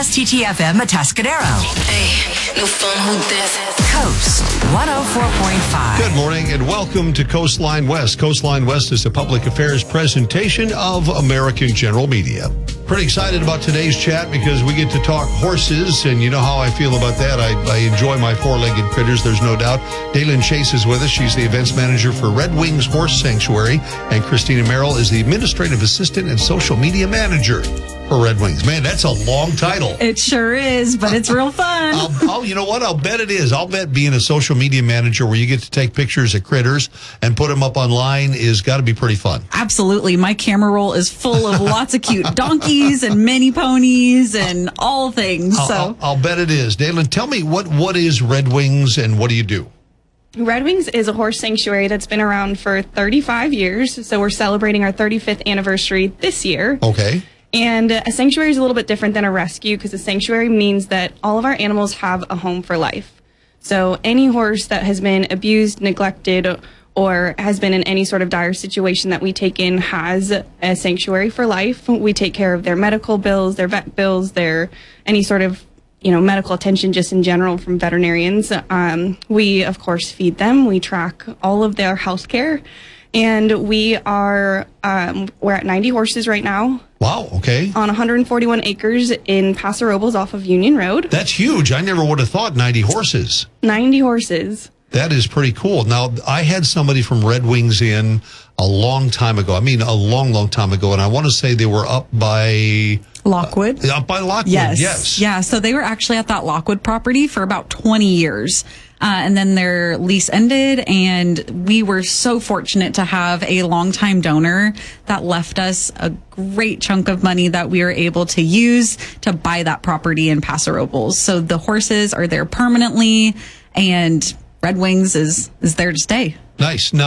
KSTT-FM Atascadero. Hey, new phone, who this? Coast 104.5. Good morning and welcome to Coastline West. Coastline West is a public affairs presentation of American General Media. Pretty excited about today's chat because we get to talk horses, and you know how I feel about that. I enjoy my four-legged critters, there's no doubt. Daylin Chase is with us. She's the events manager for Red Wings Horse Sanctuary, and Christina Merrill is the administrative assistant and social media manager for Red Wings. Man, that's a long title. It sure is, but it's real fun. You know what? I'll bet it is. I'll bet being a social media manager where you get to take pictures of critters and put them up online is got to be pretty fun. Absolutely. My camera roll is full of lots of cute donkeys and mini ponies and all things. I'll bet it is. Daylin, tell me, what is Red Wings and what do you do? Red Wings is a horse sanctuary that's been around for 35 years. So we're celebrating our 35th anniversary this year. Okay. And a sanctuary is a little bit different than a rescue because a sanctuary means that all of our animals have a home for life. So any horse that has been abused, neglected, or has been in any sort of dire situation that we take in has a sanctuary for life. We take care of their medical bills, their vet bills, their any sort of medical attention just in general from veterinarians. We, of course, feed them. We track all of their health care. And we're at 90 horses right now. Wow, okay. On 141 acres in Paso Robles off of Union Road. That's huge. I never would have thought 90 horses. 90 horses. That is pretty cool. Now, I had somebody from Red Wings in a long time ago. I mean, a long, long time ago. And I want to say they were up by Lockwood. Up by Lockwood, yes. Yeah, so they were actually at that Lockwood property for about 20 years. And then their lease ended, and we were so fortunate to have a longtime donor that left us a great chunk of money that we were able to use to buy that property in Paso Robles. So the horses are there permanently, and Red Wings is there to stay. Nice.